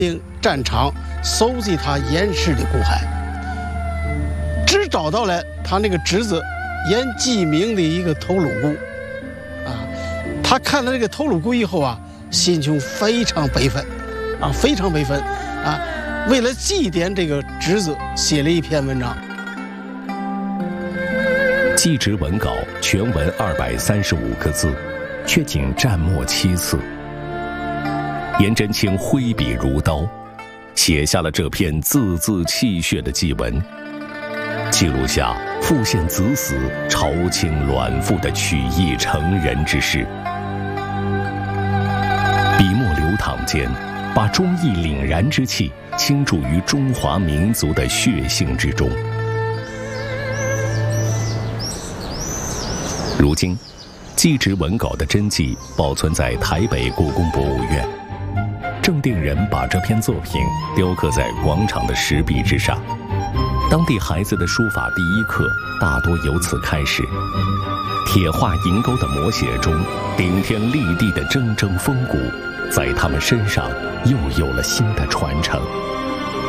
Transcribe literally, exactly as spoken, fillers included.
战场搜集他严氏的骨骸，只找到了他那个侄子严继明的一个头颅骨。啊，他看了这个头颅骨以后啊，心情非常悲愤，啊，非常悲愤啊！为了祭奠这个侄子，写了一篇文章。 祭侄文稿全文二百三十五个字，却仅蘸墨七次。颜真卿挥笔如刀，写下了这篇字字泣血的祭文，记录下父献子死、朝清卵腹的取义成仁之事。笔墨流淌间，把忠义凛然之气倾注于中华民族的血性之中。如今，祭侄文稿的真迹保存在台北故宫博物院。正定人把这篇作品雕刻在广场的石壁之上，当地孩子的书法第一课大多由此开始。铁画银钩的摹写中，顶天立地的铮铮风骨，在他们身上又有了新的传承。